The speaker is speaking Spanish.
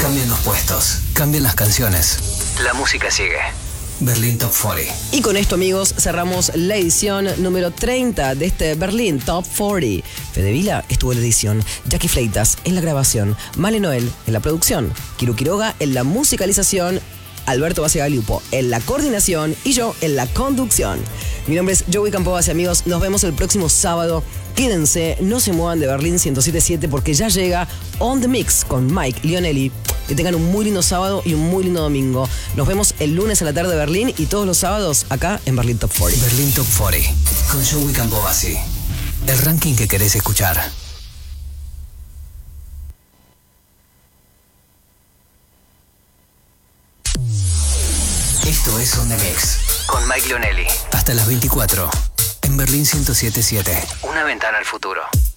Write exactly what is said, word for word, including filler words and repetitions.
Cambian los puestos, cambian las canciones. La música sigue. Berlín Top cuarenta. Y con esto, amigos, cerramos la edición número treinta de este Berlín Top cuarenta. Fede Vila estuvo en la edición, Jackie Fleitas en la grabación, Male Noel en la producción, Kiru Quiroga en la musicalización, Alberto Basegalupo en la coordinación y yo en la conducción. Mi nombre es Joey Campobas y amigos, nos vemos el próximo sábado. Quédense, no se muevan de Berlín ciento siete punto siete porque ya llega On The Mix con Mike Lionelli. Que tengan un muy lindo sábado y un muy lindo domingo. Nos vemos el lunes a la tarde de Berlín y todos los sábados acá en Berlín Top cuarenta. Berlín Top cuarenta con Joey Campobasi. El ranking que querés escuchar. Esto es On The Mix con Mike Lionelli. Hasta las veinticuatro en Berlín ciento siete punto siete. Una ventana al futuro.